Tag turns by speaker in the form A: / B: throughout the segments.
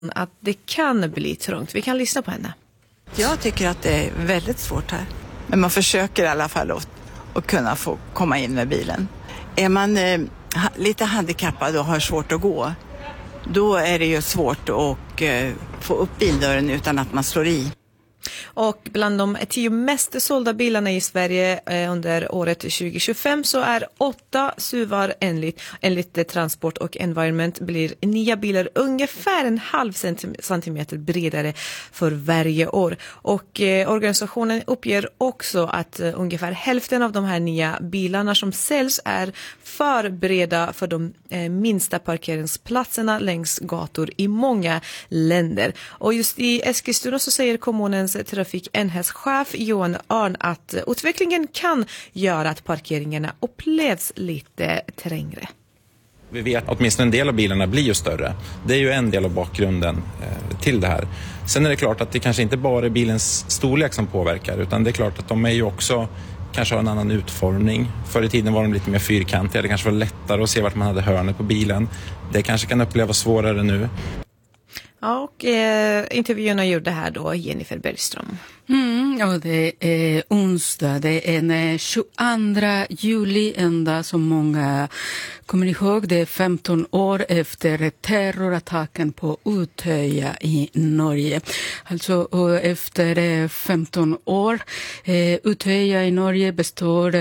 A: att det kan bli trångt. Vi kan lyssna på henne.
B: Jag tycker att det är väldigt svårt här. Men man försöker i alla fall att kunna få komma in med bilen. Är man lite handikappad och har svårt att gå, då är det ju svårt att få upp bildörren utan att man slår i.
A: Och bland de 10 mest sålda bilarna i Sverige under året 2025 så är 8 SUVar enligt Transport och Environment blir nya bilar ungefär en halv centimeter bredare för varje år. Och organisationen uppger också att ungefär hälften av de här nya bilarna som säljs är för breda för de minsta parkeringsplatserna längs gator i många länder. Och just i Eskilstuna så säger kommunens trafikenhetschef Johan Örn att utvecklingen kan göra att parkeringarna upplevs lite trängre.
C: Vi vet att åtminstone en del av bilarna blir ju större. Det är ju en del av bakgrunden till det här. Sen är det klart att det kanske inte bara är bilens storlek som påverkar, utan det är klart att de är ju också kanske har en annan utformning. Förr i tiden var de lite mer fyrkantiga. Det kanske var lättare att se vart man hade hörnet på bilen. Det kanske kan upplevas svårare nu.
A: Ja, och intervjuerna gjorde här då Jennifer Bergström.
D: Och det är onsdag, det är en 22 juli, ända som många kommer ihåg. Det är 15 år efter terrorattacken på Utöya i Norge. Alltså efter 15 år. Utöya i Norge består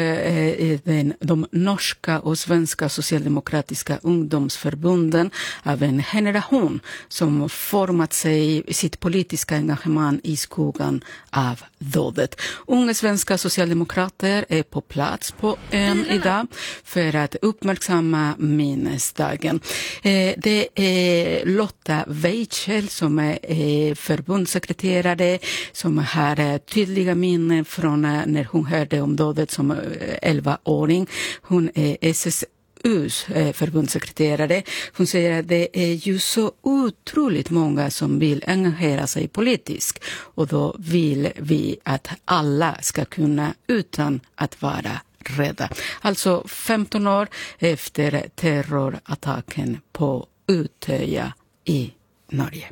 D: de norska och svenska socialdemokratiska ungdomsförbunden av en generation som format sig i sitt politiska engagemang i skogen av dådet. Unga svenska socialdemokrater är på plats på ön idag för att uppmärksamma minnesdagen. Det är Lotta Weichel som är förbundssekreterare, som har tydliga minnen från när hon hörde om dådet som 11-åring. Hon är SSUs förbundssekreterare. Hon säger att det är ju så otroligt många som vill engagera sig politiskt, och då vill vi att alla ska kunna utan att vara rädda. Alltså 15 år efter terrorattacken på Utöya i Norge.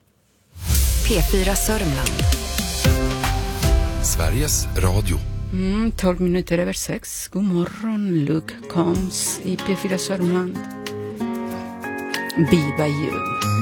E: P4 Sörmland. Sveriges Radio.
D: 12 minuter över 6. God morgon, Luke Combs i P4 Sörmland. Viva jul.